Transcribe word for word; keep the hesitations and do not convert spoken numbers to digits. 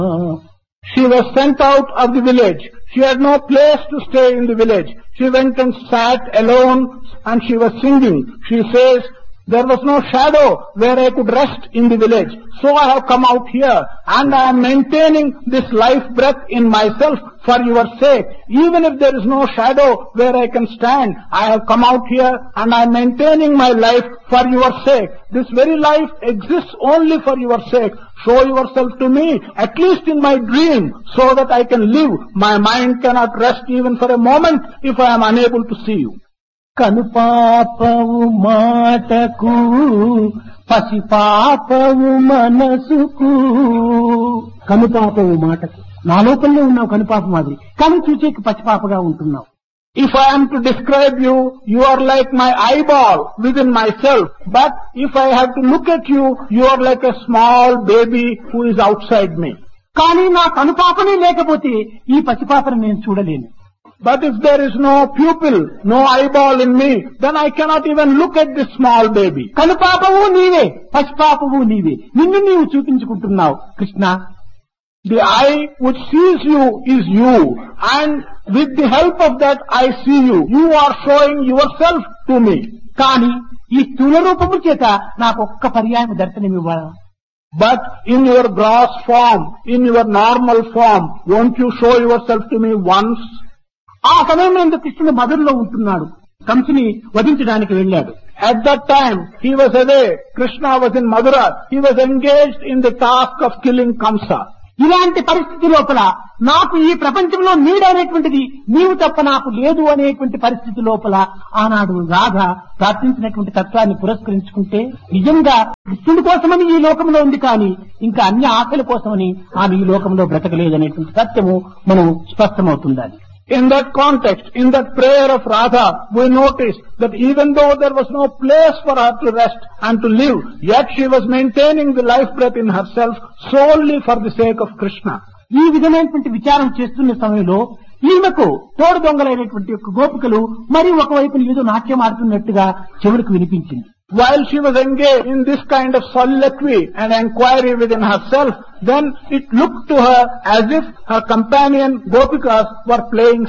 She was sent out of the village. She had no place to stay in the village. She went and sat alone and she was singing. She says, there was no shadow where I could rest in the village. So I have come out here and I am maintaining this life breath in myself for your sake. Even if there is no shadow where I can stand, I have come out here and I am maintaining my life for your sake. This very life exists only for your sake. Show yourself to me, at least in my dream, so that I can live. My mind cannot rest even for a moment if I am unable to see you. కనుపాపవు మాటకు పసిపాపవు మనసుకు. కనుపాపవు మాటకు నా లోపలనే ఉన్నావు కనుపాప మాదిరి, కానీ చూచేకి పసిపాపగా ఉంటున్నావు. If I am to describe you, you are like my eyeball within myself. But if I have to look at you, you are like a small baby who is outside me. కానీ నా కనుపాపనే లేకపోతే ఈ పసిపాపను నేను చూడలేను. But if there is no pupil, no eyeball in me, then I cannot even look at this small baby. కనుపాపవు నీవే, పసిపాపవు నీవే. నిన్ను నీవు చూపించుకుంటున్నావు Krishna. The eye which sees you is you, and with the help of that I see you. You are showing yourself to me. కానీ ఈ స్థూల రూపము చేత నాకు ఒక్క పర్యాయం దర్శనమివ్వాలి. But in your gross form, in your normal form, won't you show yourself to me once? ఆ సమయంలో కృష్ణుడు మధురలో ఉంటున్నాడు, కంసుని వధించడానికి వెళ్ళాడు. At that time, he was away. Krishna was in Mathura. He was engaged in the task of killing Kamsa. ఇలాంటి పరిస్థితి లోపల నాకు ఈ ప్రపంచంలో నీడనేటువంటిది నీవు తప్ప నాకు లేదు అనేటువంటి పరిస్థితి లోపల ఆనాడు రాధ ప్రార్థించినటువంటి తత్వాన్ని పురస్కరించుకుంటే నిజంగా కృష్ణుడి కోసమని ఈ లోకంలో ఉంది, కానీ ఇంకా అన్ని ఆశల కోసమని ఆమె ఈ లోకంలో బ్రతకలేదనేటువంటి సత్యము మనం స్పష్టమవుతుండాలి. In that context, in that prayer of Radha, we notice that even though there was no place for her to rest and to live, yet she was maintaining the life breath in herself solely for the sake of Krishna. ఈ విధమైనటువంటి విచారం చేస్తున్న సమయంలో ఈమెకు తోడు దొంగలైనటువంటి యొక్క గోపికలు మరి ఒకవైపు ఏదో నాట్యం ఆడుతున్నట్టుగా చెవులకు వినిపించింది. While she was engaged in this kind of soliloquy and inquiry within herself, then it looked to her as if her companion Gopikas were playing